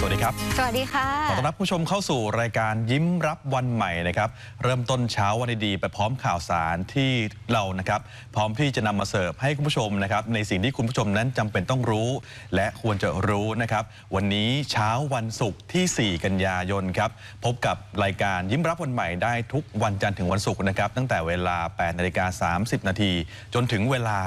วัสดีครับสวัสดีค่ะขอต้อนรับผู้ชมเข้าสู่รายการยิ้มรับวันใหม่นะครับเริ่มต้นเช้าวันดีๆไปพร้อมข่าวสารที่เรานะครับพร้อมที่จะนำมาเสิร์ฟให้คุณผู้ชมนะครับในสิ่งที่คุณผู้ชมนั้นจำเป็นต้องรู้และควรจะรู้นะครับวันนี้เช้าวันศุกร์ที่ 4 กันยายนครับพบกับรายการยิ้มรับวันใหม่ได้ทุกวันจันทร์ถึงวันศุกร์นะครับตั้งแต่เวลา 8:30 น.จนถึงเวลา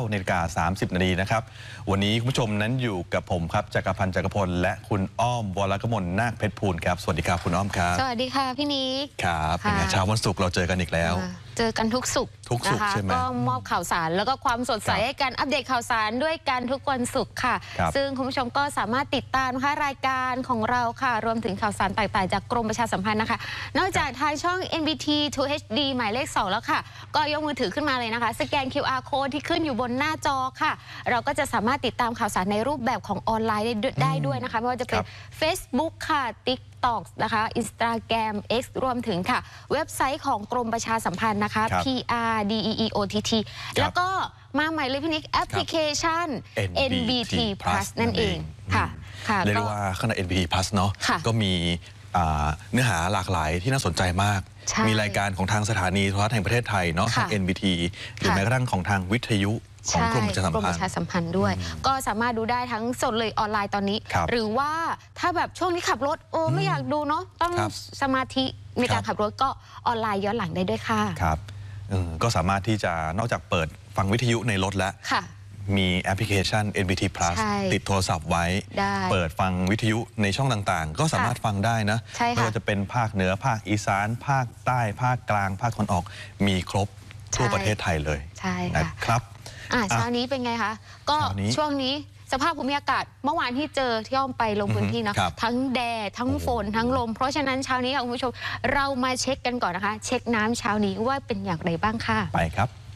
9:30 น.นะครับวันนี้คุณผู้ชมนั้นอยู่กับผมครับจักรพันธ์จักรพลและคุณอ้อมวรกมลนาคเพชรพูนครับสวัสดีครับคุณอ้อมครับสวัสดีค่ะพี่นิกครับเป็นไงเช้าวันศุกร์เราเจอกันอีกแล้วเจอกันทุกศุกร์ใช่ไหมก็มอบข่าวสารแล้วก็ความสดใสให้กันอัปเดตข่าวสารด้วยกันทุกวันศุกร์ค่ะซึ่งคุณผู้ชมก็สามารถติดตามนะคะรายการของเราค่ะรวมถึงข่าวสารต่างๆจากกรมประชาสัมพันธ์นะคะนอกจากทางช่อง NBT 2 HD หมายเลข 2 แล้วค่ะก็ยกมือถือขึ้นมาเลยนะคะสแกน QR Code ที่ขึ้นอยู่บนหน้าจอค่ะเราก็จะสามารถติดตามข่าวสารในรูปแบบของออนไลน์ได้ด้วยนะคะไม่ว่าจะเป็น Facebook ค่ะ TikTok นะคะ Instagram X รวมถึงค่ะเว็บไซต์ของกรมประชาสัมพันธ์นะคะ PRDEEOTT แล้วก็มาใหม่เลยพี่นิกแอปพลิเคชัน NBT Plus นั่นเองค่ะเรียกว่าขณะ NBT Plus เนาะก็มีเนื้อหาหลากหลายที่น่าสนใจมากมีรายการของทางสถานีโทรทัศน์แห่งประเทศไทยเนาะทาง NBT หรือแม้กระทั่งของทางวิทยุของกรมประชาสัมพันธ์ด้วยก็สามารถดูได้ทั้งสดเลยออนไลน์ตอนนี้หรือว่าถ้าแบบช่วงนี้ขับรถไม่อยากดูเนาะต้องสมาธิในการขับรถก็ออนไลน์ย้อนหลังได้ด้วยค่ะครับก็สามารถที่จะนอกจากเปิดฟังวิทยุในรถแล้วมีแอปพลิเคชัน NBT Plus ติดโทรศัพท์ไว้เปิดฟังวิทยุในช่องต่างๆก็สามารถฟังได้นะไม่ว่าจะเป็นภาคเหนือภาคอีสานภาคใต้ภาคกลางภาคตะวันออกมีครบทั่วประเทศไทยเลยนะครับเช้านี้เป็นไงคะก็ช่วงนี้สภาพภูมิอากาศเมื่อวานที่เจอที่อ้อมไปลงพื้นที่นะทั้งแดดทั้งฝนทั้งลมเพราะฉะนั้นเช้านี้ค่ะคุณผู้ชมเรามาเช็คกันก่อนนะคะเช็คน้ำเช้านี้ว่าเป็นอย่างไรบ้างค่ะไปครับ